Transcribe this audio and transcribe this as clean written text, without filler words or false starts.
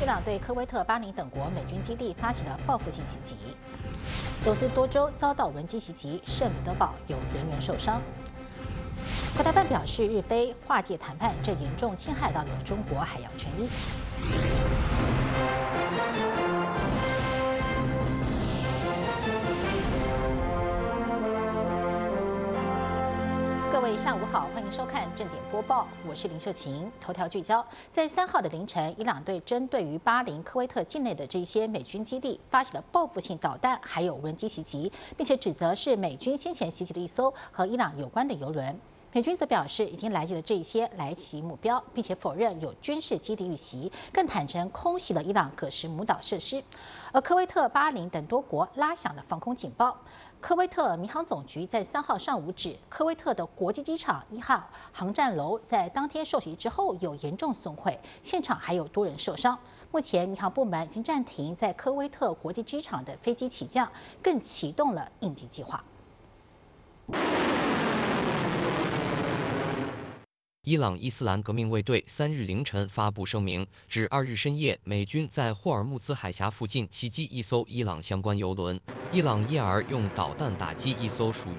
伊朗对科威特、巴林等国美军基地发起了报复性袭击。罗斯多州遭到无人机袭击，圣彼得堡有人受伤。国台办表示，日非划界谈判，这严重侵害到了中国海洋权益。各位下午好，欢迎收看正点播报，我是林秀琴。头条聚焦，在3号的凌晨，伊朗队针对于巴林、科威特境内的这些美军基地发起了报复性导弹还有无人机袭击，并且指责是美军先前袭击的一艘和伊朗有关的油轮。美军则表示已经拦截了这些来袭目标，并且否认有军事基地遇袭，更坦承空袭了伊朗可什母岛设施。而科威特、巴林等多国拉响了防空警报。科威特民航总局在3号上午指，科威特的国际机场1号航站楼在当天受袭之后有严重损毁，现场还有多人受伤。目前民航部门已经暂停在科威特国际机场的飞机起降，更启动了应急计划。 伊朗伊斯兰革命卫队3日凌晨发布声明，指2日深夜美军在霍尔木兹海峡附近袭击一艘伊朗相关油轮。伊朗因而用导弹打击一艘属